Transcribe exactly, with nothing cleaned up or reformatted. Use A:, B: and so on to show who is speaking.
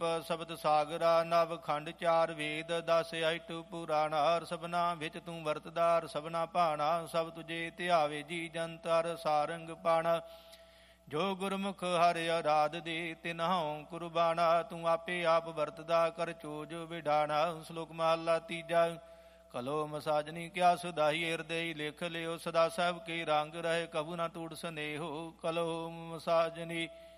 A: ਦੀਪ ਸ਼ਬਦ ਸਾਗਰਾ ਨਵ ਖੰਡ ਚਾਰ ਵੇਦ ਦਸ ਅਸ਼ਟ ਪੁਰਾਣਾ ਸਭਨਾ ਵਿੱਚ ਤੂੰ ਵਰਤਦਾਰ ਸਭਨਾ ਭਾਣਾ ਸਭ ਤੁਝੇ ਧਿਆਵੇ ਜੀ ਜੰਤਰ ਸਾਰੰਗ ਪਾਣਾ ਜੋ ਗੁਰਮੁਖ ਹਰਿ ਅਰਾਧ ਦੇ ਤਿਨਹੁ ਕੁਰਬਾਨਾ ਤੂੰ ਆਪੇ ਆਪ ਵਰਤਦਾ ਕਰ ਚੋਜ ਵਿਡਾਣਾ ਸ਼ਲੋਕ ਮਹਲਾ ਤੀਜਾ ਕਲੋ ਮਸਾਜਨੀ ਕਿਆ ਸੁਦਾਈ ਹਿਰਦੇ ਲਿਖ ਲਿਓ ਸਦਾ ਸਾਹਿਬ ਕੇ ਰੰਗ ਰਹੇ ਕਬੂ ਨਾ ਟੂਟ ਸਨੇਹੋ ਕਲੋ ਮਸਾਜਨੀ